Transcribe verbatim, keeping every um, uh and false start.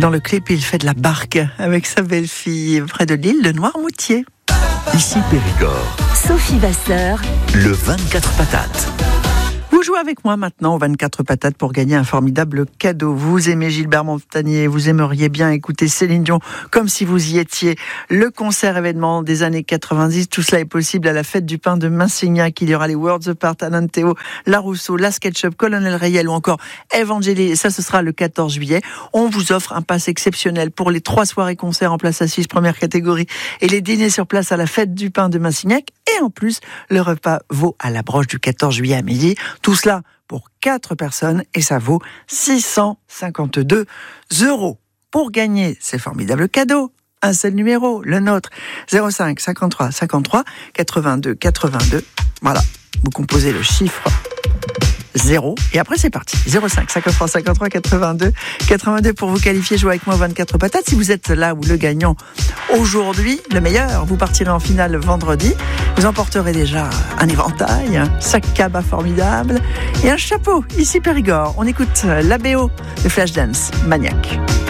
Dans le clip, il fait de la barque avec sa belle-fille près de l'île de Noirmoutier. Ici Périgord. Sophie Vasseur. Le vingt-quatre patates. Vous jouez avec moi maintenant aux vingt-quatre patates pour gagner un formidable cadeau. Vous aimez Gilbert Montagnier, vous aimeriez bien écouter Céline Dion comme si vous y étiez. Le concert événement des années quatre-vingt-dix, tout cela est possible à la fête du pain de Massignac. Il y aura les Worlds Apart, Alain Théo, La Rousseau, La SketchUp, Colonel Rayel ou encore Evangélie. Et ça, ce sera le quatorze juillet. On vous offre un pass exceptionnel pour les trois soirées concerts en place assise première catégorie et les dîners sur place à la fête du pain de Massignac. Et en plus, le repas vaut à la broche du quatorze juillet à midi. Tout cela pour quatre personnes et ça vaut six cent cinquante-deux euros. Pour gagner ces formidables cadeaux, un seul numéro, le nôtre, zéro cinq cinquante-trois cinquante-trois quatre-vingt-deux quatre-vingt-deux. Voilà, vous composez le chiffre zéro et après c'est parti. zéro cinq cinquante-trois cinquante-trois quatre-vingt-deux quatre-vingt-deux pour vous qualifier, jouer avec moi aux vingt-quatre patates. Si vous êtes là où le gagnant aujourd'hui, le meilleur, vous partirez en finale vendredi. Vous emporterez déjà un éventail, un sac cabas formidable et un chapeau. Ici Périgord, on écoute la B O de Flashdance Maniac.